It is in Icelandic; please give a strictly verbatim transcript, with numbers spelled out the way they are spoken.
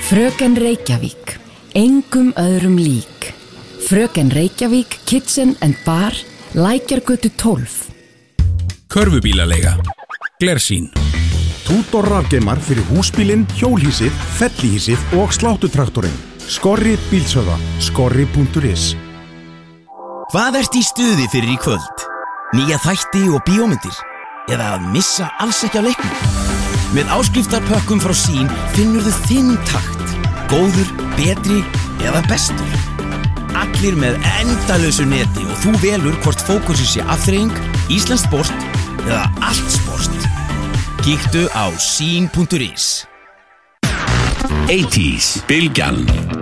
Fröken Reykjavík, engum öðrum lík. Fröken Reykjavík, Kitchen and Bar, Lækjargötu tólf. Körfubílaleiga, Glersín. Tútor rafgeimar fyrir húsbílinn, hjólhýsið, fellihýsið og sláttutraktorinn. Skorri bílsöða, skorri punktur is. Hvað ert í stuði fyrir í kvöld? Nýja þætti og bíómyndir? Eða að missa alls ekki á leiknum? Með áskriftarpökkum frá Sín finnur þú þinn takt. Góður, betri eða bestur. Allir með endalausu neti og þú velur hvort fókusið sé afþreying, íslenskt sport eða allt sport. Kíktu á sín punktur is. áttatíu, Bylgjan.